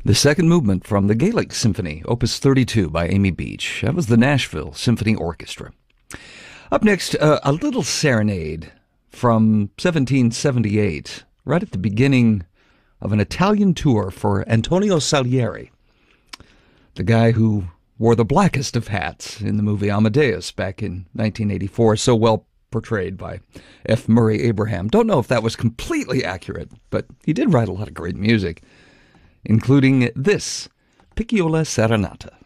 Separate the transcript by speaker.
Speaker 1: The second movement from the Gaelic Symphony, Opus 32 by Amy Beach. That was the Nashville Symphony Orchestra. Up next, a little serenade from 1778, right at the beginning of an Italian tour for Antonio Salieri, the guy who wore the blackest of hats in the movie Amadeus back in 1984, so well portrayed by F. Murray Abraham. Don't know if that was completely accurate, but he did write a lot of great music, including this, Picciola Serenata.